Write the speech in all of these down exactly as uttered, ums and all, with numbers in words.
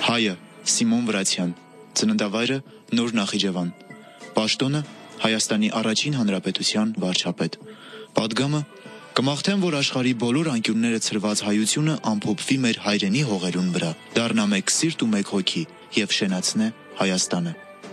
Հայը Սիմոն Վրացյան, ծննդավայրը Նոր Նախիջևան, պաշտոնը Հայաստանի առաջին հանրապետության վարչապետ, պատգամը կմաղթեմ, որ աշխարհի բոլոր անկյունները ցրված հայությունը ամփոփվի մեր հայրենի հողերուն վրա, դառնա մեկ սիրտ ու մեկ հոգի եւ շենացնե Հայաստանը։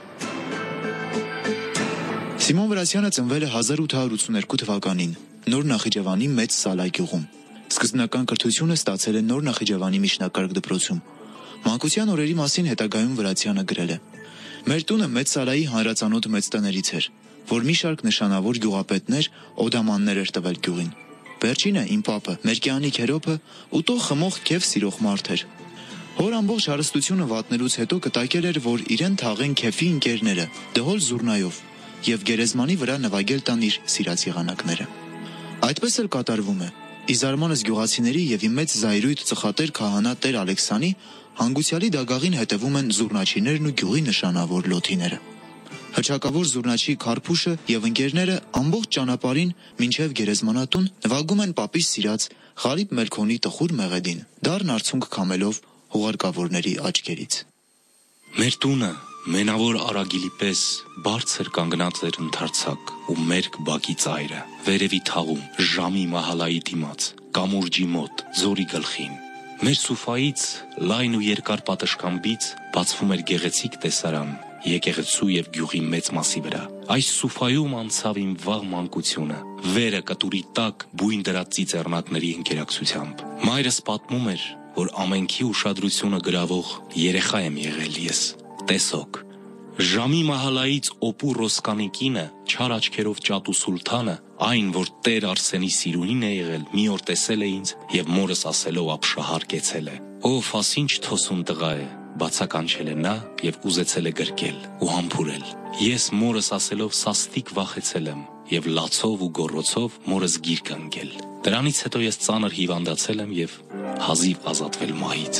Սիմոն Վրացյանը ծնվել է հազար ութ հարյուր ութսուներկու թվականին Նոր Նախիջևանի Մեծ Սալայ գյուղում։ Սկզբնական կրթությունը ստացել է Նոր Նախիջևանի միջնակարգ դպրոցում։ Մանկության օրերի մասին հետագայում Վրացյանը գրել է. «Մեր տունը Մեծ Սալայի հանրածանոթ մեծ տներից էր, որ մի շարք նշանավոր գյուղապետներ, օդամաններ էր տվել գյուղին։ Վերջինը իմ պապը, մեր կյանի քերոփը, ուտող խմող քեֆ սիրող մարդ էր։ Հոր ամբողջ հարստությունը վատնելուց հետո կտակել էր, որ իրեն թաղեն քեֆի ընկերները, դհոլ զուռնայով, եւ գերեզմանի վրա նվագել տան իր սիրած եղանակները։ Այդպես էլ կատարվում է։ Ի զարմանս գյուղացիների եւ իմ մեծ զայրույթ ծխատեր քահանա Տեր Ալեքսանի հանգուցյալի դագաղին հետևում են զուռնաչիներն ու գյուղի նշանավոր լոթիները։ Հռչակավոր զուռնաչի Քարփուշը եւ ընկերները ամբողջ ճանապարհին մինչեւ գերեզմանատուն նվագում են պապի սիրած Ղարիբ Մելքոնի տխուր մեղեդին, դառն արցունք քամելով հուղարկավորների աչքերից։ Մեր տունը մենավոր արագիլի պես բարձր կանգնած էր ընդարձակ ու մերկ բակի ծայրը, վերևի թաղում, ժամի մահալայի դիմաց, կամուրջի մոտ, ձորի գլխին։ Մեր սուֆայից, լայն ու երկար պատշգամբից բացվում էր գեղեցիկ տեսարան, եկեղեցու եւ գյուղի մեծ մասի վրա։ Այս սուֆայում անցավ իմ վաղ մանկությունը, վերը կտուրի տակ բույն դրած ծիծեռնակների ընկերակցությամբ։ Մայրս պատմում էր, որ ամենքի ուշադրությունը գրավող երեխա եմ եղել ես, տեսոք։ Ժամի մահալայից օպու Ռոսկանի կինը, չար աչքերով Ճատու Սուլթանը, այն, որ Տեր Արսենի սիրունին է եղել, մի օր տեսել է ինձ եւ մորս ասելով ապշահարկեցել է։ Ով ասինչ թոսուն տղա է, բացականչել է նա եւ ուզեցել է գրկել ու համբուրել։ Ես մորս ասելով սաստիկ վախեցել եմ եւ լացով ու գոռոցով մորս գիրք ընկել։ Դրանից հետո ես ծանր հիվանդացել եմ եւ հազիվ ազատվել մահից։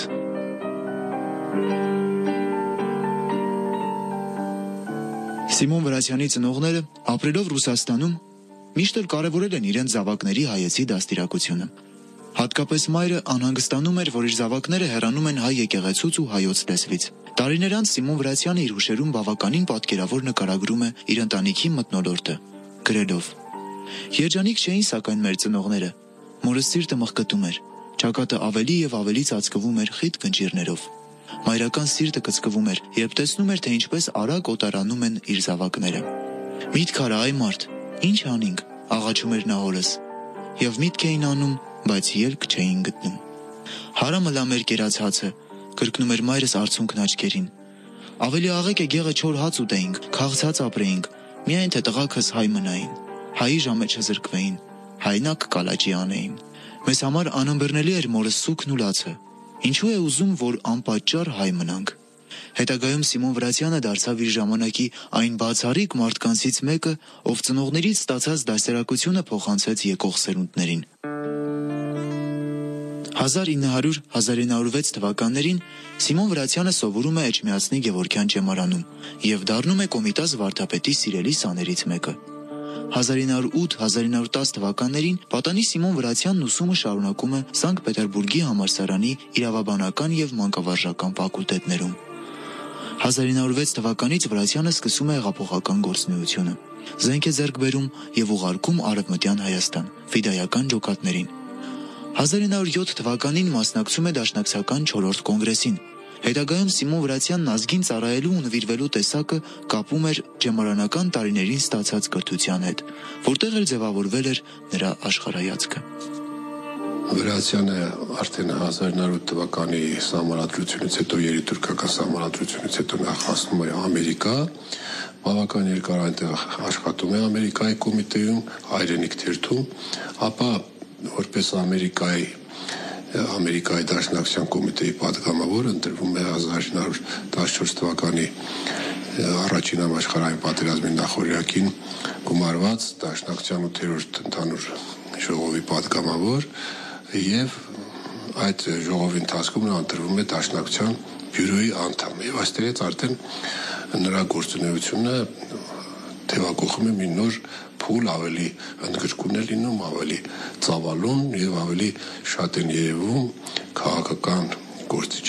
Սիմոն Վրացյանի ծնողները ապրելով Ռուսաստանում միշտ էլ կարևորել են իրենց զավակների հայեցի դաստիարակությունը։ Հատկապես մայրը անհանգստանում էր, որ իր զավակները հեռանում են հայ եկեղեցուց ու հայոց լեզվից։ Տարիներ անց Սիմոն Վրացյանը իր հուշերում բավականին պատկերավոր նկարագրում է իր ընտանիքի մթնոլորտը, գրելով. «Երջանիկ չէին սակայն մեր ծնողները, մորս սիրտը մղկտում էր, ճակատը ավելի եւ ավելի ծածկվում էր խիտ կնճիռներով։ Մայրական սիրտը կծկվում էր, երբ տեսնում էր, թե ինչպես արագ օտարանում են իր զավակները։ Միտք արա այ մարդ, ինչ անենք, աղաչում էր նա հորս, եւ միտք էին անում, բայց ելք չէին գտնում։ Հարամը լա մեր կերած հացը, կրկնում էր մայրս արցունքն աչքերին։ Ավելի աղեկ է գեղը չոր հաց ուտեինք, քաղցած ապրեինք, միայն թե տղաքս հայ մնային, հայի ժամը չզրկվեին, հայնակ կալաճի անեին։ Մեզ համար անըմբռնելի էր մորս սուքն ու լացը։ Ինչու է ուզում, որ անպատճառ հայ մնանք։ Հետագայում Սիմոն Վրացյանը դարձավ իր ժամանակի այն բացառիկ մարդկանցից մեկը, ով ծնողներից ստացած դաստիարակությունը փոխանցեց եկող սերունդներին։ հազար ինը հարյուր - հազար ինը հարյուր վեց թվականներին Սիմոն Վրացյանը սովորում է Էջմիածնի Գևորգյան ճեմարանում եւ դառնում է Կոմիտաս վարդապետի սիրելի սաներից մեկը։ հազար ինը հարյուր ութ - հազար ինը հարյուր տաս թվականներին պատանի Սիմոն Վրացյանն ուսումը շարունակում է Սանկտ Պետերբուրգի համալսարանի իրավաբանական եւ մանկավարժական ֆակուլտետներում։ հազար ինը հարյուր վեց թվականից Վրացյանը սկսում է հեղափոխական գործունեությունը։ Զենք է ձեռք բերում եւ ուղարկում Արևմտյան Հայաստան ֆիդայական ջոկատներին։ հազար ինը հարյուր յոթ թվականին մասնակցում է Դաշնակցական չորրորդ կոնգրեսին։ Հետագայում Սիմոն Վրացյանն ազգին ծառայելու ու նվիրվելու տեսակը կապում էր ջեմարանական տարիներին ստացած կրթության հետ, որտեղ էլ ձևավորվել էր նրա աշխարհայացքը։ Վրացյանը արդեն հազար ինը հարյուր ութ թվականի սահմանադրությունից հետո, երիտուրքական սահմանադրությունից հետո նա հասնում է Ամերիկա, բավական երկար այնտեղ աշխատում է Ամերիկայի կոմիտեում, հայրենիք թերթում, ապա որպես Ամերիկայի Ամերիկայի Դաշնակցության կոմիտեի պատգամավոր ընտրվում է հազար ինը հարյուր տասնչորս թվականի առաջին համաշխարհային պատերազմի նախօրյակին գումարված Դաշնակցության ութերորդ ընդհանուր ժողովի պատգամավոր եւ այդ ժողովի ընթացքում նա ընտրվում է Դաշնակցության բյուրոյի անդամ եւ այստեղից արդեն նրա գործունեությունը թեւակոխում է մի նոր փուլ, ավելի ընդգրկուն է լինում, ավելի ծավալուն եւ ավելի շատ են երևում քաղաքական գործիչի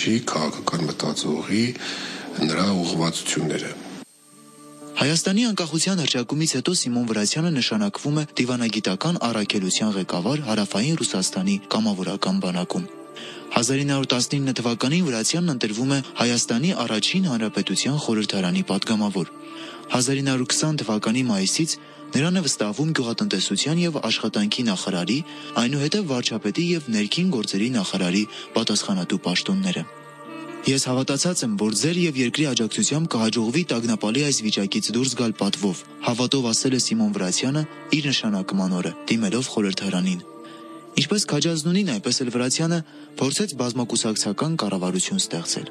որոշիչի, քաղաքական մտածողի նրա ուղղվածությունները։ Հայաստանի անկախության հռչակումից հետո Սիմոն Վրացյանը նշանակվում է դիվանագիտական առաքելության ղեկավար Հարավային Ռուսաստանի կամավորական բանակում։ հազար ինը հարյուր տասնինը թվականին Վրացյանն ընտրվում է Հայաստանի առաջին հանրապետության խորհրդարանի падգամավոր։ հազար ինը հարյուր քսան թվականի մայիսից նրան է վստահվում գյուղատնտեսության եւ աշխատանքի նախարարի, այնուհետև վարչապետի եւ ներքին գործերի նախարարի պատասխանատու պաշտոնները։ Ես հավատացած եմ, որ ձեր եւ երկրի աջակցությամբ կհաջողվի տագնապալի այս վիճակից դուրս գալ պատվով, հավատով ասել է Սիմոն Վրացյանը իր նշանակման օրը, դիմելով խորհրդարանին։ Ինչպես Քաջազնունին, այնպես էլ Վրացյանը փորձեց բազմակուսակցական կառավարություն ստեղծել։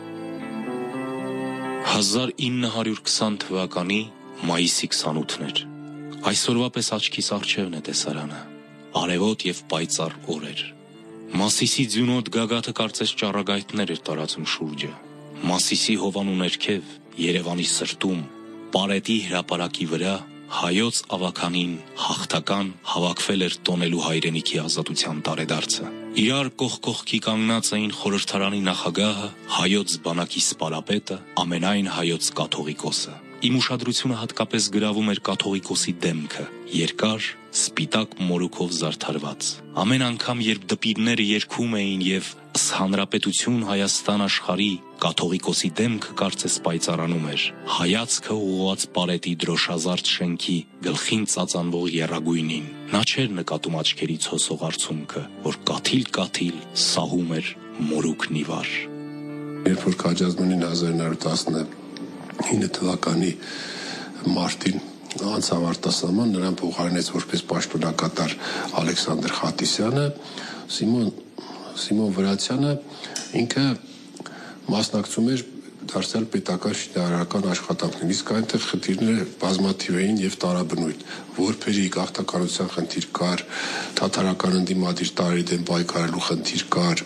հազար ինը հարյուր քսան թվականի մայիսի քսանութն էր։ Այսօրվա պես աչքիս առջևն է տեսարանը, արևոտ եւ պայծառ օրեր։ Մասիսի ձյունոտ գագաթը կարծես ճառագայթներ էր տարածում շուրջը։ Մասիսի հովանու ներքև, Երևանի սրտում, Պարետի հրապարակի վրա հայոց ավականին հաղթական հավաքվել էր տոնելու հայրենիքի ազատության տարեդարձը։ Իրար կողքողքի կանգնած էին խորհրդարանի նախագահը, հայոց բանակի սպարապետը, ամենայն հայոց կաթողիկոսը։ Իմ ուշադրությունը հատկապես գրավում էր կաթողիկոսի դեմքը, երկար, սպիտակ մորուքով զարդարված։ Ամեն անգամ, երբ դպիրները երգում էին եւ «Հանրապետություն Հայաստան աշխարհի», կաթողիկոսի դեմքը կարծես պայծառանում էր, հայացքը ուղղված Պարետի դրոշազարդ շենքի գլխին ծածանվող եռագույնին։ Նա չէր նկատում աչքերից հոսող արցունքը, որ կաթիլ-կաթիլ սահում էր մորուքն ի վար։ Երբ որ Քաջազնունին հազար ինը հարյուր տասնինը թվականի մարտին անցավ արտասահման, նրան փոխարինեց որպես պաշտոնակատար Ալեքսանդր Խատիսյանը, Սիմոն Սիմոն Վրացյանը ինքը մասնակցում էր դարձյալ պետական շինարարական աշխատանքներին, իսկ այնտեղ խնդիրները բազմաթիվ էին եւ տարաբնույթ։ Որբերի գաղթականության խնդիր կար, թաթարական ընդդիմադիր տարրերի դեմ պայքարելու խնդիր կար։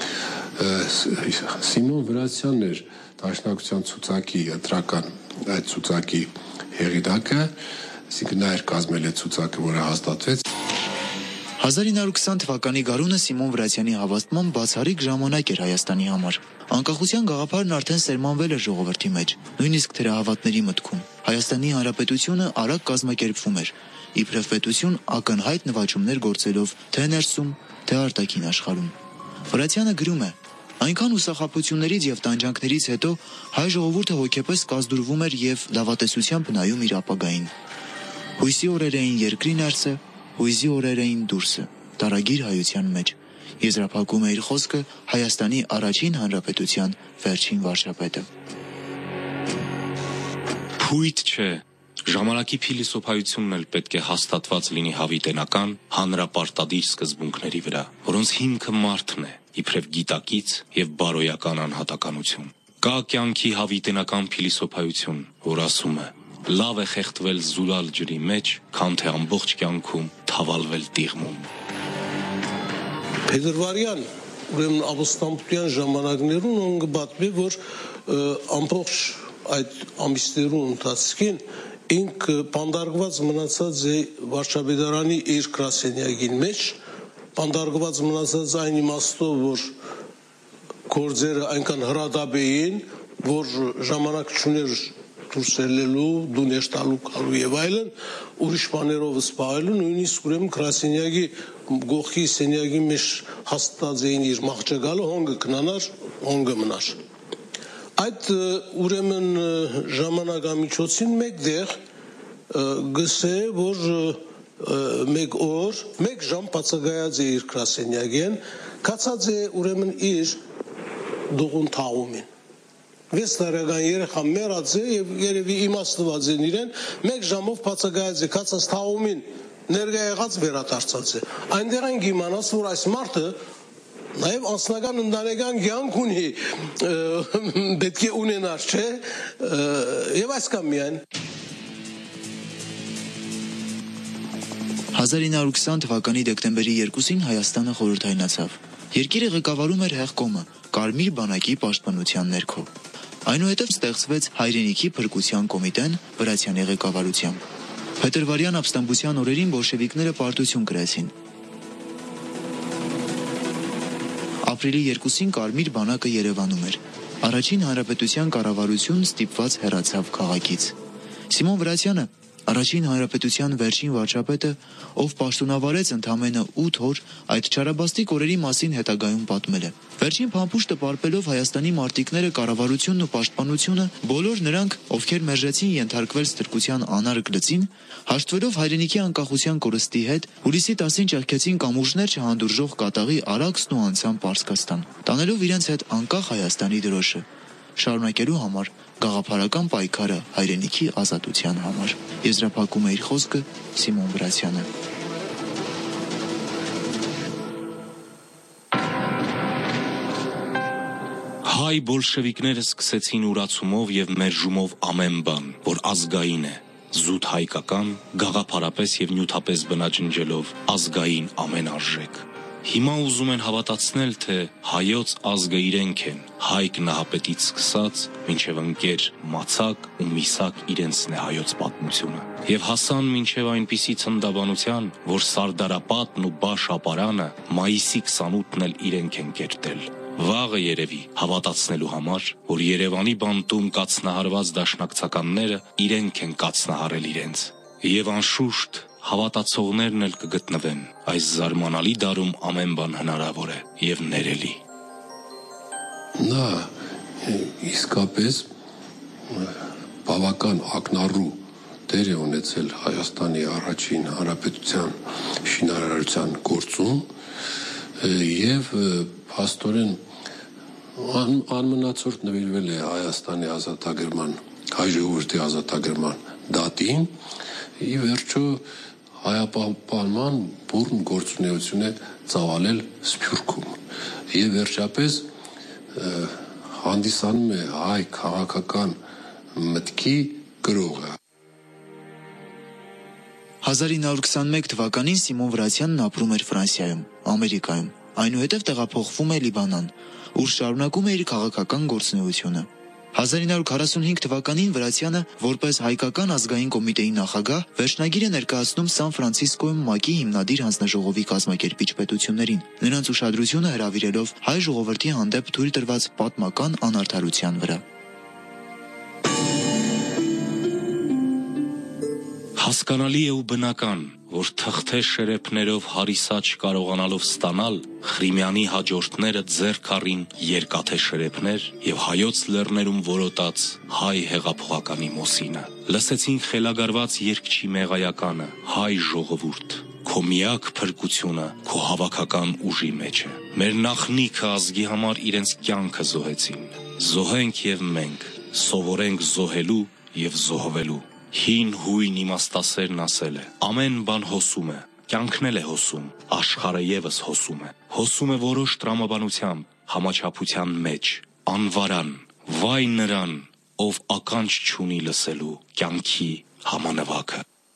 Սիմոն Վրացյանն էր Դաշնակցության ցուցակի ընտրական այդ ցուցակի հեղինակը, այսինքն նա էր կազմել այդ ցուցակը, որը հաստատվեց։ հազար ինը հարյուր քսան թվականի գարունը Սիմոն Վրացյանի հավաստման բացառիկ ժամանակ էր Հայաստանի համար։ Անկախության գաղափարն արդեն սերմանվել էր ժողովրդի մեջ, նույնիսկ թերահավատների մտքում։ Հայաստանի Հանրապետությունը արագ կազմակերպվում էր, իբրև պետություն ակնհայտ նվաճումներ գործելով թե ներսում, թե արտաքին աշխարհում։ Վրացյանը գրում է. այնքան ուսախաբություններից եւ տանջանքներից հետո հայ ժողովուրդը հոգեպես կազդուրվում էր եւ լավատեսությամբ նայում իր ապագային։ Հույսի օրեր էին երկրի ներսը, հույզի օրեր էին դուրսը, տարագիր հայության մեջ, եզրափակում է իր խոսքը Հայաստանի առաջին հանրապետության վերջին վարչապետը։ Փույթ չէ, ժամանակի փիլիսոփայությունն էլ պետք է հաստատված լինի հավիտենական, հանրապարտադիր սկզբունքների վրա, որոնց հիմքը մարդն է, իբրև գիտակից եւ բարոյական անհատականություն։ Կա կյանքի հավիտենական փիլիսոփայություն, որ ասում է. լավ է խեղդվել զուրալ ջրի մեջ, քան թե ամբողջ կյանքում թավալվել տիղմում։ Փետրվարյան, ուրեմն ապստամբության ժամանակներուն ոնգբատվի, որ ամբողջ այդ ամիսներուն ընթացքին ինք պանդարգված մնացած է վարչապետարանի իր գրասենյակին մեջ, պանդարգված մնացած այն իմաստով, որ գործերը այնքան հրադապ էին, որ ժամանակ չուներ դուրս ելնելու, դուներ տալու գալու եւ այլն, ուրիշ բաներով զբաղելու, նույնիսկ ուրեմն գրասենյակի գողքի սենյակի մեջ հաստատած էին իր մաղճակալը, հոնգը կնանար, հոնգը մնար։ Այդ ուրեմն ժամանակամիջոցին մեկտեղ գսե, որ մեկ օր, մեկ ժամ բացակայած է իր գրասենյակին, կացած է ուրեմն իր դուղուն թաղումին։ Վեց տարեկան երեխա մեռած է եւ երևի իմաստված են իրեն, մեկ ժամով բացակայած է, կացած թաղումին ներկա եղած վերադարձած է։ Այնտեղ են իմանաց, որ այս մարդը նաև անձնական ընտանեկան կյանք ունի, պետք է ունենար, չէ՞, եւ այսքան միայն։ հազար ինը հարյուր քսան թվականի դեկտեմբերի երկուսին Հայաստանը խորհրդայնացավ։ Երկիրը ղեկավարում էր Հեղկոմը, Կարմիր բանակի պաշտպանության ներքո։ Այնուհետև ստեղծվեց Հայրենիքի փրկության կոմիտեն Վրացյանի ղեկավարությամբ։ Փետրվարյան ապստամբության օրերին բոլշևիկները պարտություն կրեցին։ ապրիլի երկուսին Կարմիր բանակը Երևանում էր։ Առաջին հանրապետության կառավարությունն ստիպված հեռացավ քաղաքից։ Սիմոն Վրացյանը առաջին հանրապետության վերջին վարչապետը, ով պաշտոնավարեց ընդամենը ութ օր, այդ չարաբաստիկ օրերի մասին հետագայում պատմել է։ Վերջին փամփուշտը պարպելով Հայաստանի մարտիկները, կառավարությունն ու պաշտպանությունը, բոլոր նրանք, ովքեր մերժեցին ենթարկվել ստրկության անարգ լծին, հաշտվելով հայրենիքի անկախության կորստի հետ, հուլիսի տասին ճեղքեցին կամուրջներ չհանդուրժող կատաղի Արաքսն ու անցան Պարսկաստան, տանելով իրենց հետ անկախ Հայաստանի դրոշը, շարունակելու համար գաղափարական պայքարը հայրենիքի ազատության համար։ Եզրափակում է իր խոսքը Սիմոն Վրացյանը։ Հայ բոլշևիկները սկսեցին ուրացումով եւ մերժումով ամեն բան, որ ազգային է, զուտ հայկական, գաղափարապես եւ նյութապես բնաջնջելով ազգային ամեն արժեք։ Հիմա ուզում են հավատացնել, թե հայոց ազգը իրենք են, հայք նահապետից սկսած, մինչև ընկեր, մացակ ու միսակ իրենցն է հայոց պատմությունը։ Եվ հասան մինչև այնպիսի ցնդաբանության, որ Սարդարապատն ու Բաշ ապարանը մայիսի քսանութն էլ իրենք են կերտել։ Վաղը երևի հավատացնելու համար, որ Երևանի բանտում կացնահարված դաշնակցականները իրենք են կացնահարել իրենց։ Եվ անշուշտ հավատացողներն էլ կգտնվեն, այս զարմանալի դարում ամեն բան հնարավոր է եւ ներելի։ Նա իսկապես բավական ակնառու դեր է ունեցել Հայաստանի առաջին հանրապետության շինարարության գործում եւ փաստորեն ան, անմնացորդ նվիրվել է Հայաստանի ազատագրման, հայ ժողովրդի ազատագրման դատին, ի վերջո հայապահպանման բուրն գործունեություն է ծավալել Սփյուռքում եւ վերջապես հանդիսանում է հայ քաղաքական մտքի գրողը։ հազար ինը հարյուր քսանմեկ թվականին Սիմոն Վրացյանն ապրում էր Ֆրանսիայում, Ամերիկայում, այնուհետև տեղափոխվում է Լիբանան, ուր շարունակում է իր քաղաքական գործունեությունը։ հազար ինը հարյուր քառասունհինգ թվականին Վրացյանը, որպես հայկական ազգային կոմիտեի նախագահ, վերջնագիր է ներկայացնում Սան Ֆրանցիսկոյում ՄԱԿ-ի հիմնադիր հանձնաժողովի կազմակերպիչ պետություններին, նրանց ուշադրությունը հրավիրելով հայ ժողովրդի հանդեպ թույլ տրված պատմական անարդարության վրա։ Հասկանալի է ու բնական, որ թղթե շերեփներով հարիսա չկարողանալով ստանալ, Խրիմյանի հաջորդները ձեռք առին երկաթե շերեփներ եւ հայոց լեռներում որոտած հայ հեղափոխականի Մոսինը։ Լսեցին խելագարված երգչի մեղայականը, հայ ժողովուրդ, քո միակ փրկությունը քո հավաքական ուժի մեջ է։ Մեր նախնիքը ազգի համար իրենց կյանքը զոհեցին։ Զոհենք եւ մենք, սովորենք զոհելու եւ զոհվելու։ Հին հույն իմաստասերն ասել է. ամեն բան հոսում է, կյանքն էլ է հոսում, աշխարհը եւս հոսում է։ Հոսում է որոշ տրամաբանությամբ, համաչափության մեջ, անվարան, վայ նրան, ով ականջ չունի լսելու կյանքի համանվագը։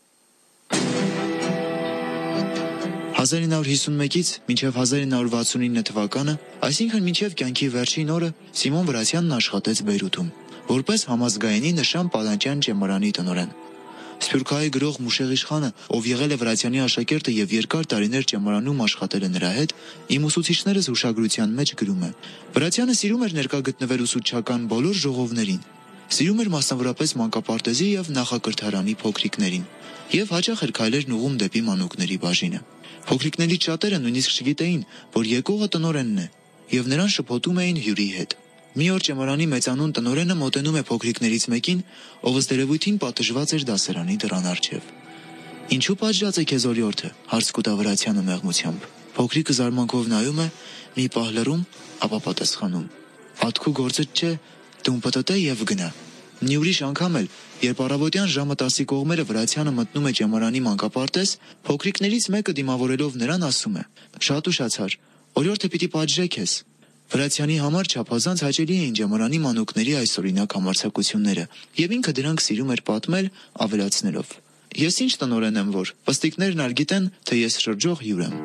հազար ինը հարյուր հիսունմեկից մինչև հազար ինը հարյուր վաթսունինը թվականը, այսինքն մինչև կյանքի վերջին օրը, Սիմոն Վրացյանն աշխատեց Բեյրութում, որպես համազգայինի նշան Պալանջյան ճեմարանի տնօրեն։ Սփյուռքահայ գրող Մուշեղ Իշխանը, ով եղել է Վրացյանի աշակերտը եւ երկար տարիներ ճեմարանում աշխատել է նրա հետ, իմ ուսուցիչներս հուշագրության մեջ գրում է. Վրացյանը սիրում էր ներկա գտնվել ուսուցչական բոլոր ժողովներին, սիրում էր մասնավորապես մանկապարտեզի եւ նախակրթարանի փոքրիկներին, եւ հաճախ էր քայլերն ուղում դեպի մանուկների բաժինը։ Փոքրիկներից շատերը նույնիսկ չգիտեին, որ եկողը տնօրենն է, եւ նրան շփոթում էին հյուրի հետ։ Մի օր ճեմարանի մեծանուն տնօրենը մոտենում է փոքրիկներից մեկին, ով ըստ երևույթին պատժված էր դասարանի դռան առջև։ Ինչու պատժած է քեզ օրիորդը, հարց կուտա Վրացյանը մեղմությամբ։ Փոքրիկը զարմանքով նայում է, մի պահ լռում, ապա պատասխանում. Ատքու գործը չէ, դու պտտե եւ գնա։ Մի ուրիշ անգամ էլ, երբ առավոտյան ժամը տասի կողմերը Վրացյանը մտնում է ճեմարանի մանկապարտեզ, փոքրիկներից մեկը դիմավորելով նրան ասում է. Շատ ուշացար, օրիորդը պիտի պատժե քեզ։ Վրացյանի համար չափազանց հաճելի էին ճեմարանի մանուկների այսօրինակ համարձակությունները, եւ ինքը դրանք սիրում էր պատմել, ավելացնելով. Ես ինչ տնօրեն եմ, որ պստիկներն ար գիտեն, թե ես շրջող հյուր եմ։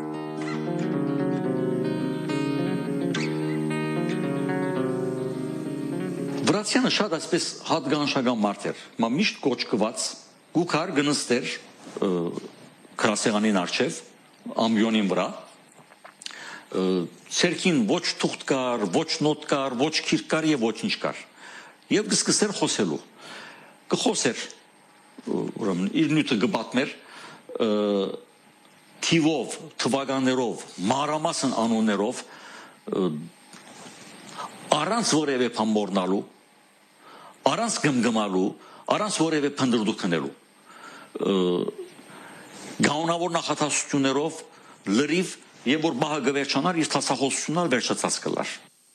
Վրացյանը շատ այսպես հատկանշական մարդ էր, մա միշտ կոչկված, գուքար գնստեր քրասեղանին առջև, ամբիոնին վրա, ցերքին ոչ թուղթ կար, ոչ նոտ կար, ոչ քիրք կար եւ ոչինչ կար։ Եվ կսկսեր խոսելու։ Կխոսեր, ուրեմն իր նյութը կբատմեր թիվով, թվականներով, մանրամասն անուններով, առանց որևէ բան մոռնալու, առանց գմգմալու, առանց որևէ փնտրդուք քնելու։ Գանունավոր նախատեսություններով լրիվ եւ որ բահը գվերջանար իր տասախոսությունալ վերջացած կլար։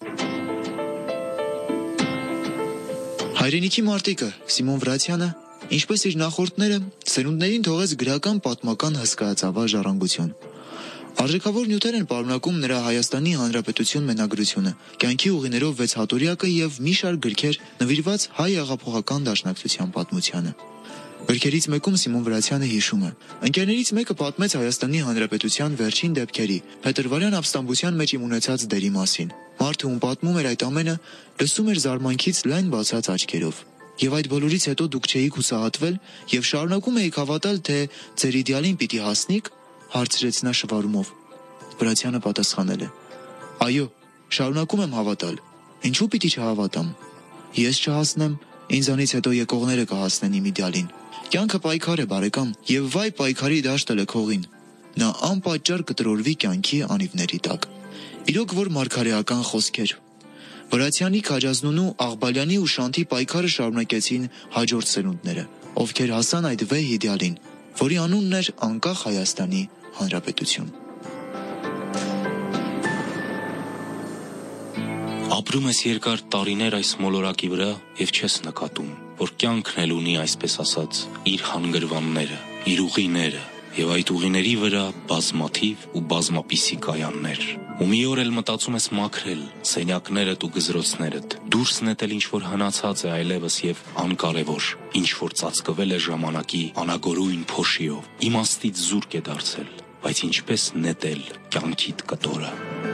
Հայրենիքի մարտիկը Սիմոն Վրացյանը, ինչպես իր նախորդները, սերունդներին թողեց գրական պատմական հսկայածավալ ժառանգություն։ Արժեքավոր նյութեր են պարունակում նրա Հայաստանի Հանրապետություն մենագրությունը, կյանքի ուղիներով վեց հատորյակը եւ մի շարք գրքեր նվիրված հայ աղափողական դաշնակցության պատմությանը։ Գրքերից մեկում Սիմոն Վրացյանը հիշում է. ընկերներից մեկը պատմեց Հայաստանի Հանրապետության վերջին դեպքերի, փետրվարյան ապստամբության մեջ իմ ունեցած դերի մասին։ Մարդը, ում պատմում էր այդ ամենը, լսում էր զարմանքից լայն բացած աչքերով։ Եվ այդ բոլորից հետո դուք չէիք հուսահատվել եւ շարունակում էիք հավատալ, թե ձեր իդեալին պիտի հասնիք, հարցրեց նա շվարումով։ Վրացյանը պատասխանել է. այո, շարունակում եմ հավատալ։ Ինչու պիտի չհավատամ։ Ես չհասնեմ, ինձանից հետո եկողները կհասնեն իմ իդեալին։ Կյանքը պայքար է, բարեկամ, եւ վայ պայքարի դաշտը լքողին։ Նա անպատճառ կտրորվի կյանքի անիվների տակ։ Իրոք որ մարգարեական խոսքեր։ Վրացյանի, Քաջազնունու, Աղբալյանի ու Շանթի պայքարը շարունակեցին հաջորդ սերունդները, ովքեր հասան այդ վեհ իդեալին, որի անունն էր անկախ Հայաստանի Հանրապետություն։ Ապրում ես երկար տարիներ այս մոլորակի վրա եւ չես նկատում, որ կյանքն էլ ունի, այսպես ասած, իր հանգրվանները, իր ուղիները եւ այդ ուղիների վրա բազմաթիվ ու բազմապիսի կայաններ։ Ու մի օր էլ մտածում ես մաքրել սենյակներդ ու գզրոցներդ, դուրս նետել ինչ որ հնացած է այլևս եւ անկարևոր, ինչ որ ծածկվել է ժամանակի անագորույն փոշիով, իմաստից զուրկ է դարձել, բայց ինչպես նետել կյանքիդ կտորը։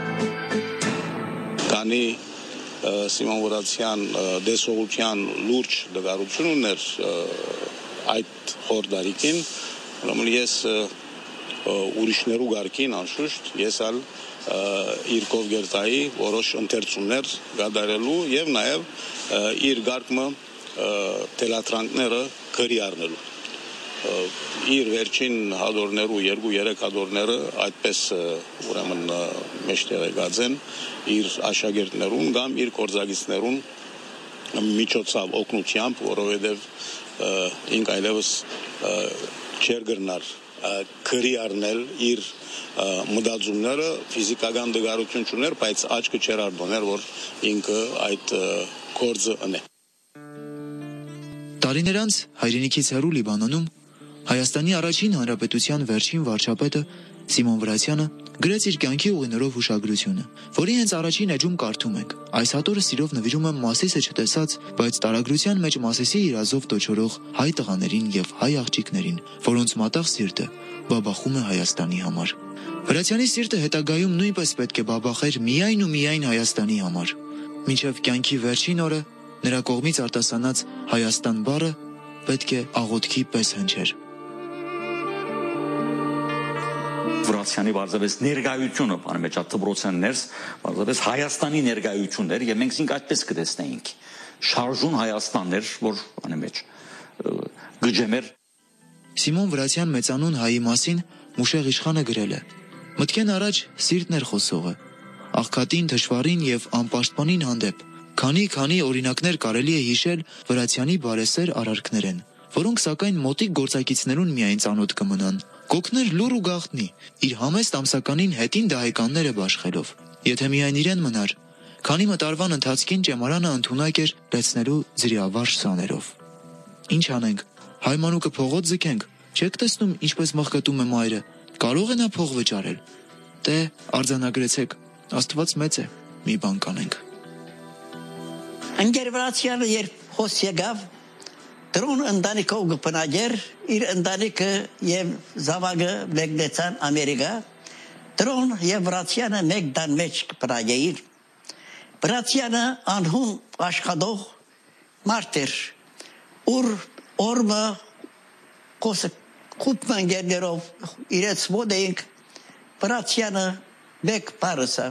Կանի Սիմոն Վրացյան դեսողության լուրջ դժվարություն ուներ այդ խորդարիկին, ուրեմն ես ուրիշներու գարկին անշուշտ ես ալ իր կողգերտայի որոշ ընթերցումներ գադարելու եւ նաեւ իր գարկմը տելատրանքները քրի առնելու իր վերջին հադորներու երկու երեք հադորները այդպես ուրեմն մեջտեղ եկածեն իր աշակերտներուն կամ իր կորզագիցներուն միջոցով օգնությամբ, որովհետև ինք այլևս չեր գրնար քրի առնել իր մտածումները ֆիզիկական դժվարություն չուներ, բայց աչքը չեր արդոներ, որ ինքը այդ կորձը ընե։ Տարիներ անց հայրենիքից հեռու Լիբանանում Հայաստանի առաջին հանրապետության վերջին վարչապետը Սիմոն Վրացյանը գրեց իր կյանքի ուղիներով հուշագրությունը, որի հենց առաջին էջում կարդում ենք. այս հատորը սիրով նվիրում եմ Մասիսը չտեսած, բայց տարագրության մեջ Մասիսի իրազով տոչորող հայ տղաներին եւ հայ աղջիկներին, որոնց մատաղ սիրտը բաբախում է Հայաստանի համար։ Վրացյանի սիրտը հետագայում նույնպես պետք է բաբախեր միայն ու միայն Հայաստանի համար։ Մինչև կյանքի վերջին օրը նրա կողմից արտասանած Հայաստան բառը պետք է աղոթքի պես հնչեր։ Վրացյանի բարձրապես ներկայությունը, բանը մեջ ատբրոցեն ներս, բարձրապես Հայաստանի ներկայություններ եւ մենք ինք այդպես կտեսնեինք։ Շարժուն Հայաստաններ, որ բանը մեջ գջեմեր։ Սիմոն Վրացյան մեծանուն հայի մասին Մուշեղ Իշխանը գրել է. մտքեն առաջ սիրտն էր խոսողը, աղքատին, թշվառին եւ անպաշտպանին հանդեպ։ Քանի-քանի օրինակներ կարելի է հիշել Վրացյանի բարեսեր արարքներեն, որոնք սակայն մոտիկ գործակիցներուն միայն ծանոթ կմնան։ Կոկներ լուր ու գաղտնի, իր համեստ ամսականին հետին դահեկանները բաշխելով։ Եթե միայն իրեն մնար, քանի մտարվան ընթացքին ճեմարանը ընդունակ էր լեցնելու ձրիավարժ սաներով։ Ինչ անենք, հայմանուկը փողոց ձգենք, չեք տեսնում ինչպես մղկտում է մայրը, կարող է նա փող վճարել։ Դե, արձանագրեցեք, Աստված մեծ է, մի բան կանենք։ Ընկեր Վրացյանը երբ հոս եկավ, դրուն ընտանիքով գպնագեր, իր ընտանիքը եւ զավակը մեկնեցան Ամերիկա, դրուն եւ Վրացյանը մեկ դան մեջ կպնագեին։ Վրացյանը անհուն աշխատող մարդ էր, ուր օրմը կոսը խուտ մանգերներով իրեց մոտ էինք, Վրացյանը մեկ բառը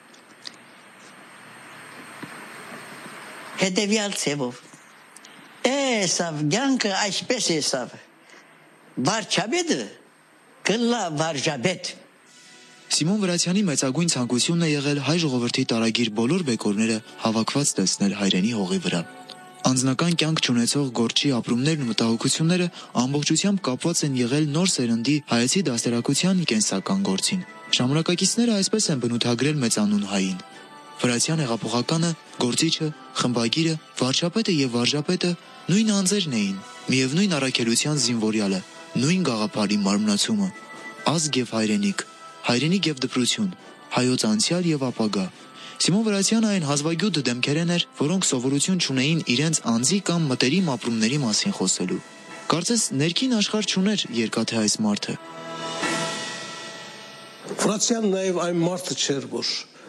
հետևյալ ցևով էսավ ցանկը այսպես էսավ վարչապետը կլա վարժապետ Սիմոն Վրացյանի մեծագույն ցանկությունն է եղել հայ ժողովրդի տարագիր բոլոր բեկորները հավաքված տեսնել հայրենի հողի վրա Անձնական կյանք չունեցող Գորչի ապրումներն ու մտահոգությունները ամբողջությամբ կապված են եղել նոր սերնդի հայեցի դաստիարակության կենսական գործին Ժամանակակիցները այսպես են բնութագրել մեծանուն հային Վրացյան հեղափոխականը, գործիչը, խմբագիրը, վարչապետը եւ վարժապետը նույն անձերն էին, միևնույն առաքելության զինվորյալը, նույն գաղափարի մարմնացումը, ազգ եւ հայրենիք, հայրենիք եւ դպրություն, հայոց անցյալ եւ ապագա։ Սիմոն Վրացյանը այն հազվագյուտ դեմքերն էր, որոնք սովորություն չունեին իրենց անձի կամ մտերիմ ապրումների մասին խոսելու։ Կարծես ներքին աշխարհ չուներ երկաթե այս մարդը։ Վրացյանը նաեւ այն մարդը չէր, որ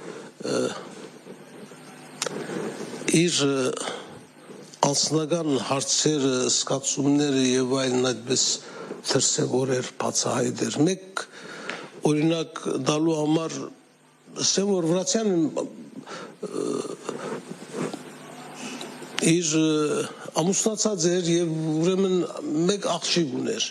իր անձնական հարցերը, սկացումները եւ այլն այդպես դրսեւորեր բացահայտեր։ Մեկ օրինակ դալու համար ասեմ որ Վրացյանը իր ամուսնացած էր եւ ուրեմն մեկ աղջիկ ուներ։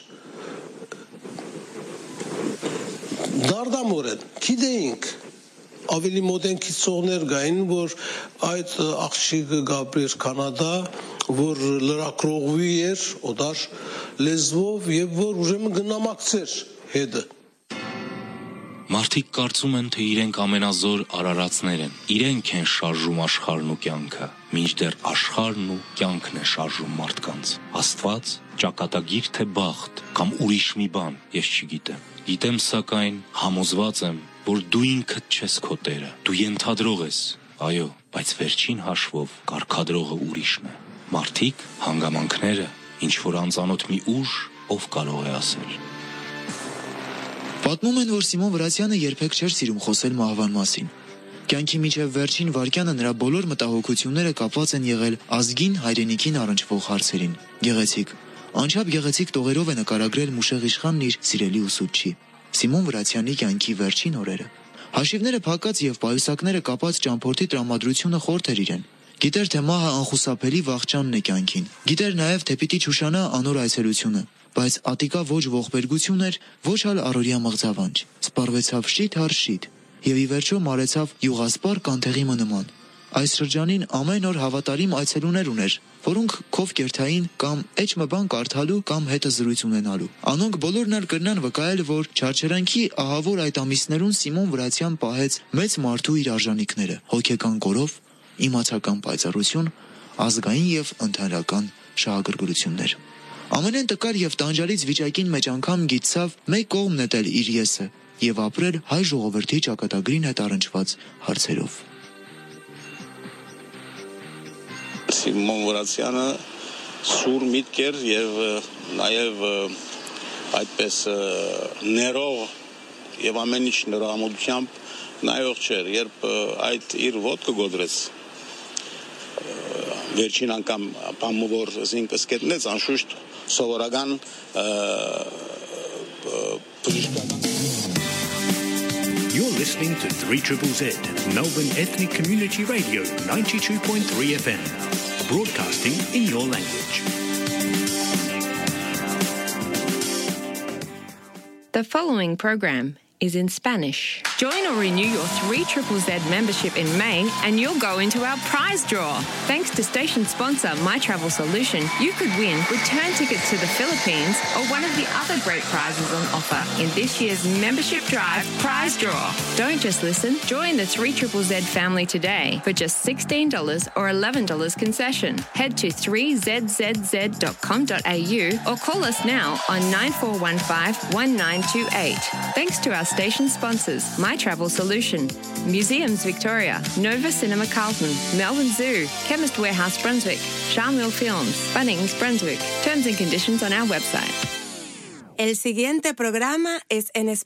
Դարդամորեն գիտեինք ավելի մոդենքի ծողներ գային, որ այդ աղջիկը գաբրեր Կանադա, որ լրակրողվի էր, օդար լեզվով եւ որ ուրեմն գնամակցեր հետը։ Մարդիկ կարծում են, թե իրենք ամենազոր արարածներ են, իրենք են շարժում աշխարհն ու կյանքը, մինչդեռ աշխարհն ու կյանքն է շարժում մարդկանց։ Աստված, ճակատագիր թե բախտ, կամ ուրիշ մի բան, ես չգիտեմ։ Գիտեմ սակայն, համոզված եմ, որ դու ինքդ չես քո տերը, դու ենթադրող ես, այո, բայց վերջին հաշվով կարգադրողը ուրիշն է։ Մարդիկ, հանգամանքները, ինչ որ անծանոթ մի ուժ, ով կարող է ասել։ Պատմում են, որ Սիմոն Վրացյանը երբեք չէր սիրում խոսել մահվան մասին։ Կյանքի միջև վերջին վայրկյանը նրա բոլոր մտահոգությունները կապված են եղել ազգին հայրենիքին առնչվող հարցերին։ Գեղեցիկ, անչափ գեղեցիկ տողերով է նկարագրել Մուշեղ Իշխանն իր սիրելի ուսուցչի։ Սիմոն Վրացյանի կյանքի վերջին օրերը։ Հաշիվները փակած եւ պայուսակները կապած ճամփորդի տրամադրությունը խորթ էր իրեն։ Գիտեր, թե մահը անխուսափելի վախճանն է կյանքին։ Գիտեր նաեւ, թե պիտի չուշանա անոր այցելությունը, բայց ատիկա ոչ ողբերգություն էր, ոչ ալ առօրյա մղձավանջ։ Սպառվեցավ շիթ հար շիթ եւ ի վերջո մարեցավ յուղասպար կանթեղի մնման։ Այս շրջանին ամեն օր հավատարիմ այցելուներ ուներ, որոնք քով կերթային կամ էջմը բան կարդալու կամ հետը զրույց ունենալու։ Անոնք բոլորն էլ կրնան վկայել, որ չարչարանքի ահավոր այդ ամիսներուն Սիմոն Վրացյան պահեց մեծ մարդու իր արժանինքները՝ հոգեկան կորով, իմացական պայծառություն, ազգային եւ ընդհանրական շահագրգռություններ։ Ամենեն տկար եւ տանջալից վիճակին մեջ անգամ գիտցավ մեկ կողմ նետել իր եսը եւ ապրել հայ ժողովրդի ճակատագրին հետ առնչված հարցերով։ Սիմոն Վրացյանը սուր միտք էր եւ նաեւ այդպես ներող եւ ամեն ինչ նորամուտությամբ նայող չէր, երբ այդ իր ոտքը գոդրեց վերջին անգամ բամու որ զինքը սկետնեց անշուշտ սովորական բժշկական You're listening to three Z Z, Melbourne Ethnic Community Radio, ninety-two point three F M, broadcasting in your language. The following program is in Spanish. Join or renew your three Z Z membership in May and you'll go into our prize draw. Thanks to station sponsor My Travel Solution, you could win return tickets to the Philippines or one of the other great prizes on offer in this year's membership drive prize draw. Don't just listen, join the three Z Z family today for just sixteen dollars or eleven dollars concession. Head to three z z z dot com dot a u or call us now on nine four one five one nine two eight. Thanks to our station sponsors, My Travel Solution, Museums Victoria, Nova Cinema Carlton, Melbourne Zoo, Chemist Warehouse Brunswick, Charmel Films, Bunnings Brunswick. Terms and conditions on our website. El siguiente programa es en español.